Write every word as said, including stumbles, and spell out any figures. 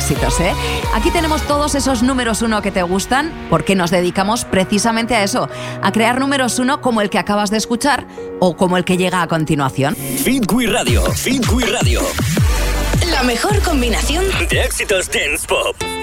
éxitos, ¿eh? Aquí tenemos todos esos números uno que te gustan, porque nos dedicamos precisamente a eso, a crear números uno como el que acabas de escuchar o como el que llega a continuación. Fit Quiz Radio, Fit Quiz Radio. La mejor combinación de éxitos dance pop.